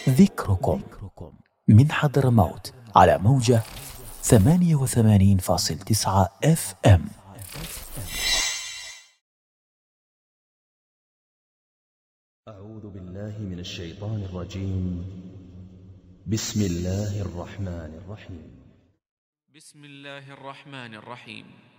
ذكركم من حضرموت على موجة 88.9 FM. أعوذ بالله من الشيطان الرجيم. بسم الله الرحمن الرحيم. بسم الله الرحمن الرحيم.